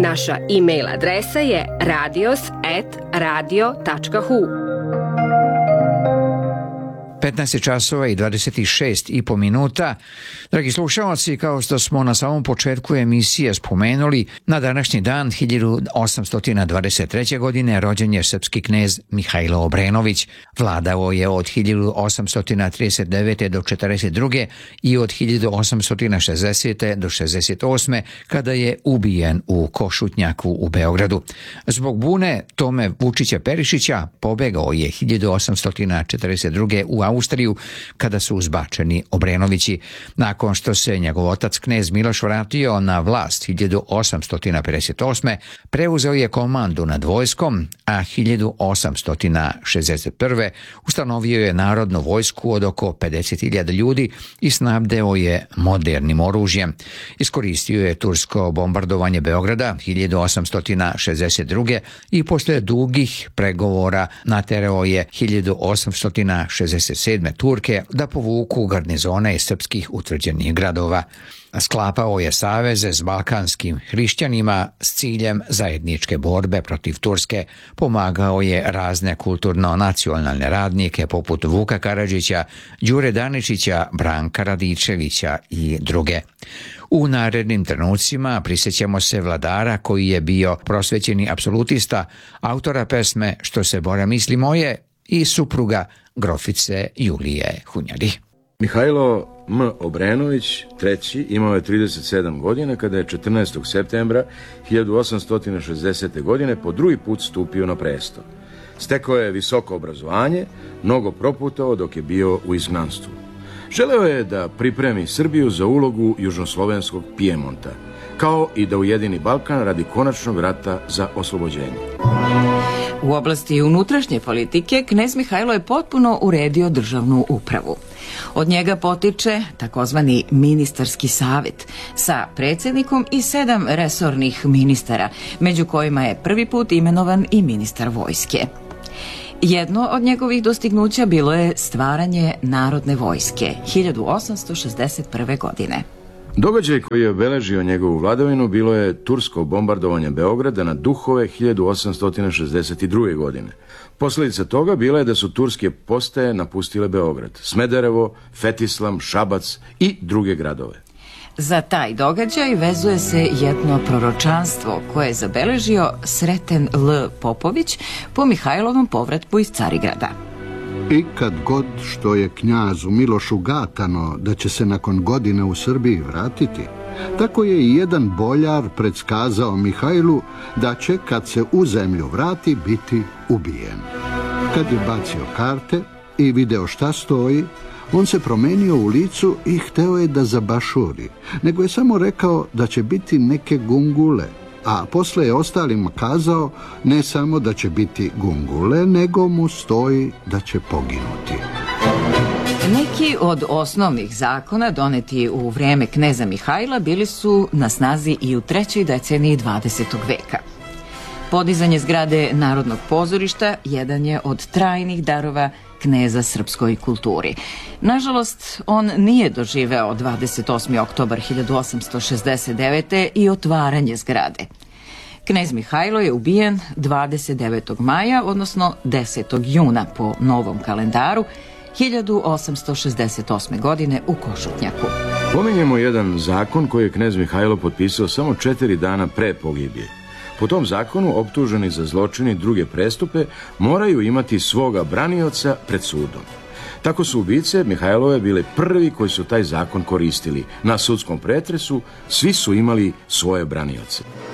Naša e-mail adresa je radios@radio.hu. 15 časova i 26,5 minuta. Dragi slušalci, kao što smo na samom početku emisije spomenuli, na današnji dan 1823. godine rođen je srpski knez Mihajlo Obrenović. Vladao je od 1839. do 42. i od 1860. do 68. kada je ubijen u Košutnjaku u Beogradu. Zbog bune Tome Vučića Perišića pobegao je 1842. u Austriju kada su uzbačeni Obrenovići. Nakon što se njegov otac knez Miloš vratio na vlast 1858. preuzeo je komandu nad vojskom, a 1861. ustanovio je narodnu vojsku od oko 50.000 ljudi i snabdeo je modernim oružjem. Iskoristio je tursko bombardovanje Beograda 1862. i posle dugih pregovora naterao je 1867. Turke da povuku garnizone iz srpskih utvrđenih gradova. Sklapao je saveze s balkanskim hrišćanima s ciljem zajedničke borbe protiv Turske. Pomagao je razne kulturno-nacionalne radnike poput Vuka Karadžića, Đure Daničića, Branka Radičevića i druge. U narednim trenucima prisjećamo se vladara koji je bio prosvećeni apsolutista, autora pesme Što se Bora misli moje i supruga grofice Julije Hunjari. Mihajlo M. Obrenović III. Imao je 37 godina kada je 14. septembra 1860. godine po drugi put stupio na presto. Stekao je visoko obrazovanje, mnogo proputovao dok je bio u izgnanstvu. Želeo je da pripremi Srbiju za ulogu južnoslovenskog Pijemonta, kao i da ujedini Balkan radi konačnog rata za oslobođenje. U oblasti unutrašnje politike knez Mihajlo je potpuno uredio državnu upravu. Od njega potiče takozvani ministarski savjet sa predsjednikom i 7 resornih ministara, među kojima je prvi put imenovan i ministar vojske. Jedno od njegovih dostignuća bilo je stvaranje Narodne vojske 1861. godine. Događaj koji je obeležio njegovu vladavinu bilo je tursko bombardovanje Beograda na Duhove 1862. godine. Posljedica toga bila je da su turske postaje napustile Beograd, Smederevo, Fetislam, Šabac i druge gradove. Za taj događaj vezuje se jedno proročanstvo koje je zabeležio Sreten L. Popović po Mihajlovom povratku iz Carigrada. I kad god što je knjazu Milošu gatano da će se nakon godine u Srbiji vratiti, tako je i jedan boljar predskazao Mihajlu da će kad se u zemlju vrati biti ubijen. Kad je bacio karte i video šta stoji, on se promenio u licu i hteo je da zabašuri, nego je samo rekao da će biti neke gungule, a posle je ostalima kazao ne samo da će biti gungule, nego mu stoji da će poginuti. Neki od osnovnih zakona doneti u vrijeme kneza Mihajla bili su na snazi i u 3. deceniji 20. veka. Podizanje zgrade Narodnog pozorišta jedan je od trajnih darova kneza srpskoj kulturi. Nažalost, on nije doživeo 28. oktobar 1869. i otvaranje zgrade. Knez Mihajlo je ubijen 29. maja, odnosno 10. juna po novom kalendaru, 1868. godine u Košutnjaku. Pominjemo jedan zakon koji je knez Mihajlo potpisao samo 4 dana pre pogibije. Po tom zakonu optuženi za zločini i druge prestupe moraju imati svoga branioca pred sudom. Tako su ubice Mihajlove bile prvi koji su taj zakon koristili. Na sudskom pretresu svi su imali svoje branioce.